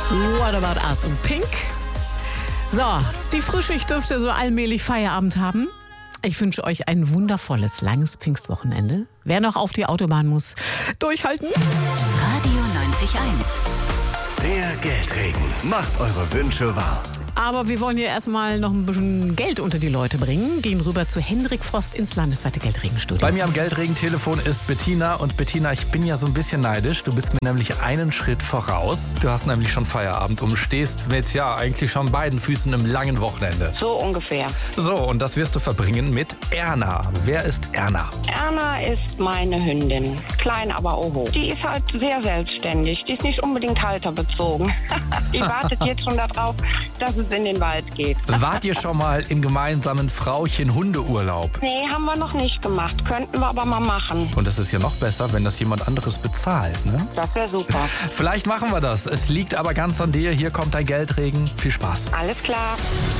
What About Us und Pink. So, die Frühschicht dürfte so allmählich Feierabend haben. Ich wünsche euch ein wundervolles, langes Pfingstwochenende. Wer noch auf die Autobahn muss, durchhalten. Radio 90.1. Der Geldregen macht eure Wünsche wahr. Aber wir wollen hier erstmal noch ein bisschen Geld unter die Leute bringen. Gehen rüber zu Hendrik Frost ins landesweite Geldregenstudio. Bei mir am Geldregentelefon ist Bettina. Und Bettina, ich bin ja so ein bisschen neidisch. Du bist mir nämlich einen Schritt voraus. Du hast nämlich schon Feierabend und stehst mit, eigentlich schon beiden Füßen im langen Wochenende. So ungefähr. So, und das wirst du verbringen mit Erna. Wer ist Erna? Erna ist meine Hündin. Klein, aber oho. Die ist halt sehr selbstständig. Die ist nicht unbedingt halterbezogen. Die wartet jetzt schon darauf, dass es in den Wald geht. Wart ihr schon mal im gemeinsamen Frauchen-Hundeurlaub? Nee, haben wir noch nicht gemacht. Könnten wir aber mal machen. Und das ist ja noch besser, wenn das jemand anderes bezahlt, ne? Das wäre super. Vielleicht machen wir das. Es liegt aber ganz an dir. Hier kommt dein Geldregen. Viel Spaß. Alles klar.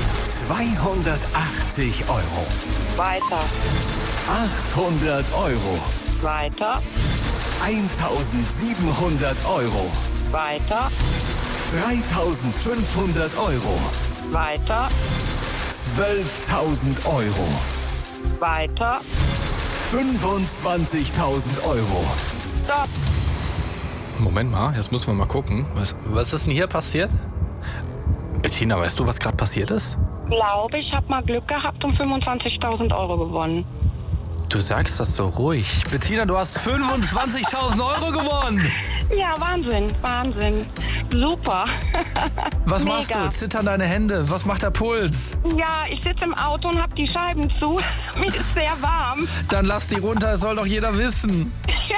280 Euro. Weiter. 800 Euro. Weiter. 1700 Euro. Weiter. 3500 Euro. Weiter. 12.000 Euro. Weiter. 25.000 Euro. Stopp. Moment mal, jetzt müssen wir mal gucken. Was ist denn hier passiert? Bettina, weißt du, was gerade passiert ist? Ich habe mal Glück gehabt und 25.000 Euro gewonnen. Du sagst das so ruhig. Bettina, du hast 25.000 Euro gewonnen. Ja, Wahnsinn, Wahnsinn. Super. Was Mega. machst du? Zittern deine Hände? Was macht der Puls? Ja, ich sitze im Auto und habe die Scheiben zu. Mir ist sehr warm. Dann lass die runter, das soll doch jeder wissen.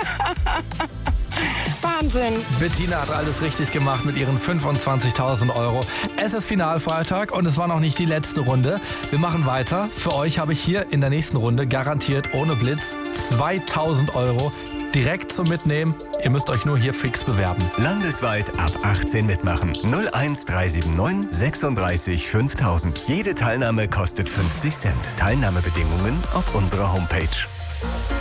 Wahnsinn. Bettina hat alles richtig gemacht mit ihren 25.000 Euro. Es ist Finalfreitag und es war noch nicht die letzte Runde. Wir machen weiter. Für euch habe ich hier in der nächsten Runde garantiert ohne Blitz 2.000 Euro direkt zum Mitnehmen. Ihr müsst euch nur hier fix bewerben. Landesweit ab 18 mitmachen. 01379 36 5000. Jede Teilnahme kostet 50 Cent. Teilnahmebedingungen auf unserer Homepage.